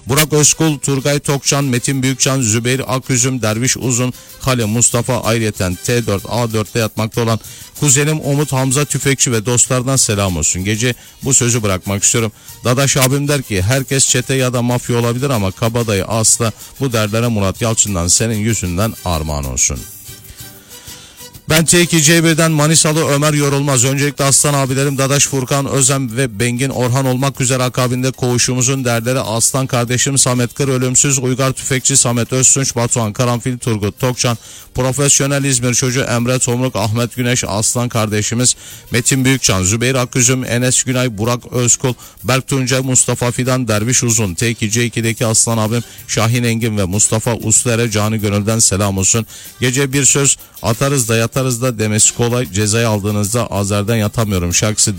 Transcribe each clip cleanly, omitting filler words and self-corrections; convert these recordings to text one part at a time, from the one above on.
Burak Özkul, Turgay Tokcan, Metin Büyükcan, Zübeyir Aküzüm, Derviş Uzun, Kale Mustafa, ayrıyeten T4 A4'te yatmakta olan kuzenim Umut Hamza Tüfekçi ve dostlardan selam olsun. Gece bu sözü bırakmak istiyorum. Dadaş abim der ki herkes çete ya da mafya olabilir ama kabadayı asla, bu dertlere Murat Yalçın'dan senin yüzünden armağan olsun. Ben T2C1'den Manisalı Ömer Yorulmaz. Öncelikle aslan abilerim Dadaş Furkan Özem ve Bengin Orhan olmak üzere akabinde koğuşumuzun derleri aslan kardeşim Samet Kır Ölümsüz, Uygar Tüfekçi Samet Öztunç, Batuhan Karanfil, Turgut Tokcan, profesyonel İzmir çocuğu Emre Tomruk, Ahmet Güneş, aslan kardeşimiz Metin Büyükcan, Zübeyir Aküzüm, Enes Günay, Burak Özkul, Berk Tuncay, Mustafa Fidan, Derviş Uzun, T2C2'deki aslan abim Şahin Engin ve Mustafa Usler'e canı gönülden selam olsun. Gece bir söz atarız da yatarız da demesi kolay, cezayı aldığınızda Azer'den yatamıyorum şarkısı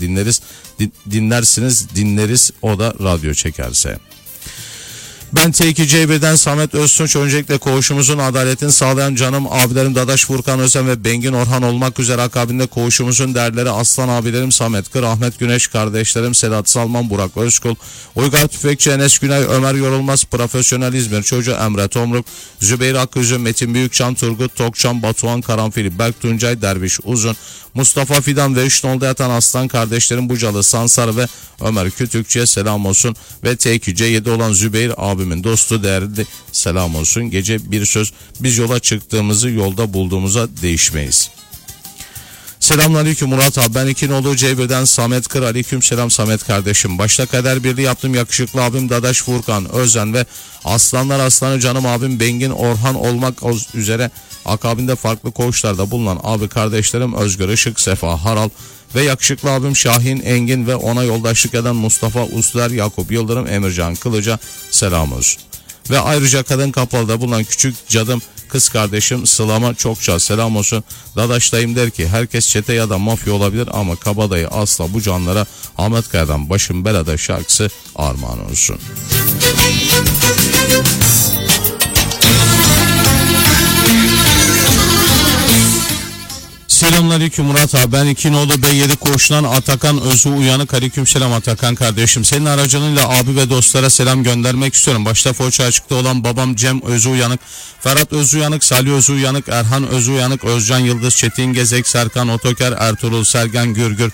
dinleriz o da radyo çekerse. Ben T2C1'den Samet Öztunç. Öncelikle koğuşumuzun adaletini sağlayan canım abilerim Dadaş Furkan Özen ve Bengin Orhan olmak üzere akabinde koğuşumuzun derleri aslan abilerim Samet Kır, Ahmet Güneş, kardeşlerim Sedat Salman, Burak Özkul, Uygar Tüfekçi, Enes Günay, Ömer Yorulmaz, profesyonel İzmir çocuğu Emre Tomruk, Zübeyir Aküzü, Metin Büyükcan, Turgut Tokcan, Batuhan Karanfil, Berk Tuncay, Derviş Uzun, Mustafa Fidan ve Üçnol'da yatan aslan kardeşlerim Bucalı Sansar ve Ömer Kütükçü'ye selam olsun ve T2C7 olan Zübeyir abimin dostu değerli selam olsun. Gece bir söz, biz yola çıktığımızı yolda bulduğumuza değişmeyiz. Selamünaleyküm Murat abi, ben İkinoğlu C1'den Samet Kır. Aleyküm selam Samet kardeşim. Başta kader birliği yaptım yakışıklı abim Dadaş Furkan Özen ve aslanlar aslanı canım abim Bengin Orhan olmak üzere akabinde farklı koğuşlarda bulunan abi kardeşlerim Özgür Işık, Sefa Haral ve yakışıklı abim Şahin Engin ve ona yoldaşlık eden Mustafa Usler, Yakup Yıldırım, Emircan Kılıç'a selam olsun. Ve ayrıca Kadın Kapalı'da bulunan küçük cadım kız kardeşim Sıla'ma çokça selam olsun. Dadaş dayım der ki herkes çete ya da mafya olabilir ama kabadayı asla, bu canlara Ahmet Kaya'dan Başım Belada şarkısı armağan olsun. Selamünaleyküm Murat abi, ben İkinoğlu B7 koğuşundan Atakan Özü Uyanık. Aleykümselam Atakan kardeşim. Senin aracılığıyla abi ve dostlara selam göndermek istiyorum. Başta Foça Açık'ta olan babam Cem Özü Uyanık, Ferhat Özü Uyanık, Salih Özü Uyanık, Erhan Özü Uyanık, Özcan Yıldız, Çetin Gezek, Serkan Otoker, Ertuğrul Sergen Gürgür,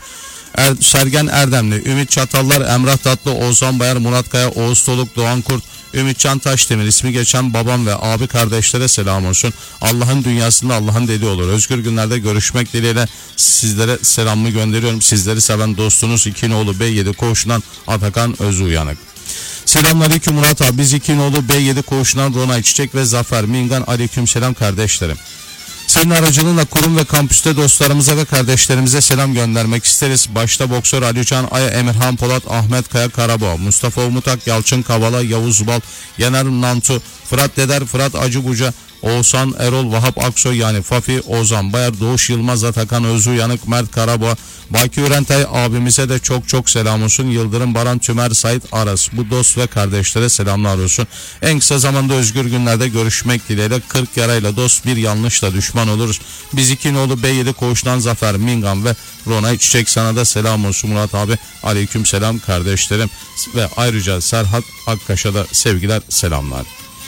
Sergen Erdemli, Ümit Çatallar, Emrah Tatlı, Oğuzhan Bayar, Murat Kaya, Oğuz Toluk, Doğan Kurt, Ümitcan Taşdemir, ismi geçen babam ve abi kardeşlere selam olsun. Allah'ın dünyasında Allah'ın dediği olur. Özgür günlerde görüşmek dileğiyle sizlere selamımı gönderiyorum. Sizleri seven dostunuz İkinoğlu B7 koğuşundan Atakan Özü Uyanık. Selamünaleyküm Murat abi, biz İkinoğlu B7 koğuşundan Ronay Çiçek ve Zafer Mingan. Aleykümselam kardeşlerim. Senin aracılığıyla kurum ve kampüste dostlarımıza ve kardeşlerimize selam göndermek isteriz. Başta boksör Ali Can Aya, Emirhan Polat, Ahmet Kaya Karabağ, Mustafa Umutak, Yalçın Kavala, Yavuz Bal, Yener Nantu, Fırat Deder, Fırat Acıbuca, Oğuzhan Erol, Vahap Aksoy yani Fafi, Ozan Bayar, Doğuş Yılmaz, Atakan Özü Uyanık, Mert Karabağ, Baki Ürentay abimize de çok selam olsun. Yıldırım Baran, Tümer, Sait Aras, bu dost ve kardeşlere selamlar olsun. En kısa zamanda özgür günlerde görüşmek dileğiyle. 40 yarayla dost, bir yanlışla düşman oluruz. Biz İkinoğlu B7 koğuştan Zafer Mingan ve Ronay Çiçek, sana da selam olsun Murat abi. Aleyküm selam kardeşlerim ve ayrıca Serhat Akkaş'a da sevgiler, selamlar.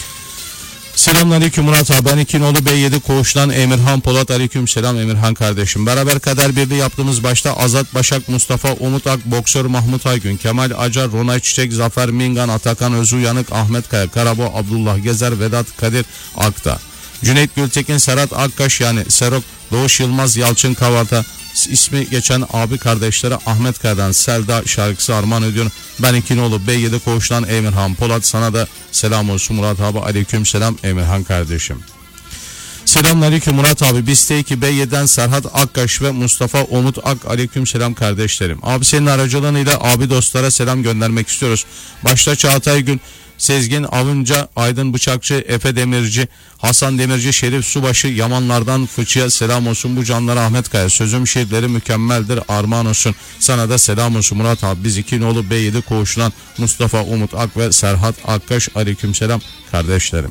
Selamünaleyküm Murat abi, ben İkinoğlu B7 koğuştan Emirhan Polat. Aleykümselam Emirhan kardeşim. Beraber kader birliği yaptığımız başta Azat Başak, Mustafa Umut Ak, boksör Mahmut Aygün, Kemal Acar, Ronay Çiçek, Zafer Mingan, Atakan Özü Uyanık, Ahmet Kaya Karabağ, Abdullah Gezer, Vedat Kadir Akta, Cüneyt Gültekin, Serhat Akkaş yani Serok, Doğuş Yılmaz, Yalçın Kavarta, ismi geçen abi kardeşlere Ahmet Kaya'dan Selda şarkısı armağan ediyorum. Ben İkinoğlu B7 koğuştan Emirhan Polat, sana da selam olsun Murat abi. Aleyküm selam Emirhan kardeşim. Selamünaleyküm Murat abi, biz T2 B7'den Serhat Akkaş ve Mustafa Umut Ak. Aleyküm selam kardeşlerim. Abi senin aracılığıyla abi dostlara selam göndermek istiyoruz. Başta Çağatay Gün, Sezgin Avınca, Aydın Bıçakçı, Efe Demirci, Hasan Demirci, Şerif Subaşı, Yamanlardan Fıçı'ya selam olsun. Bu canlara Ahmet Kaya, sözüm şiirleri mükemmeldir, armağan olsun. Sana da selam olsun Murat abi. Biz İkinoğlu B7 koğuşundan Mustafa Umut Ak ve Serhat Akkaş. Aleykümselam kardeşlerim.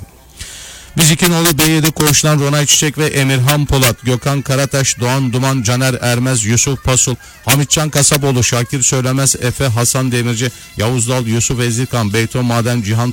Biz İkinoğlu B7 koğuştan Ronay Çiçek ve Emirhan Polat, Gökhan Karataş, Doğan Duman, Caner Ermez, Yusuf Pasul, Hamitcan Kasapoğlu, Şakir Söylemez, Efe, Hasan Demirci, Yavuz Dal, Yusuf Ezilkan, Beyto Maden, Cihan